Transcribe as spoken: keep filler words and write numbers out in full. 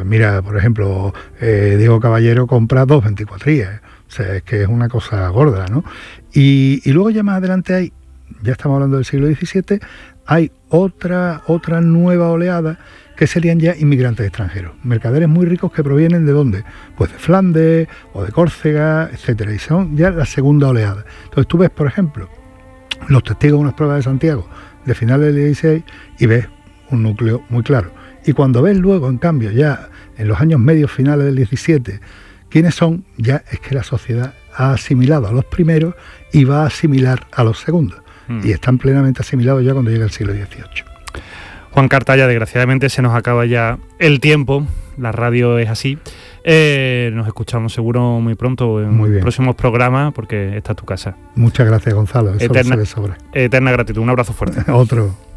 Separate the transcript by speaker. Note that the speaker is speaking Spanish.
Speaker 1: mira, por ejemplo, eh, Diego Caballero compra dos veinticuatrillas, o sea, es que es una cosa gorda, ¿no? Y, y luego ya más adelante hay, ya estamos hablando del siglo diecisiete, hay otra, otra nueva oleada que serían ya inmigrantes extranjeros, mercaderes muy ricos que provienen ¿de dónde? Pues de Flandes o de Córcega, etcétera, y son ya la segunda oleada. Entonces tú ves, por ejemplo, los testigos de unas pruebas de Santiago de finales del dieciséis y ves un núcleo muy claro. Y cuando ves luego, en cambio, ya en los años medios finales del diecisiete, quiénes son, ya es que la sociedad ha asimilado a los primeros y va a asimilar a los segundos. Mm. Y están plenamente asimilados ya cuando llega el siglo dieciocho.
Speaker 2: Juan Cartaya, desgraciadamente se nos acaba ya el tiempo, la radio es así. Eh, nos escuchamos seguro muy pronto en muy próximos programas, porque esta es tu casa.
Speaker 1: Muchas gracias, Gonzalo. Eso
Speaker 2: eterna,
Speaker 1: lo sé de sobra.
Speaker 2: Eterna gratitud. Un abrazo fuerte.
Speaker 1: Otro.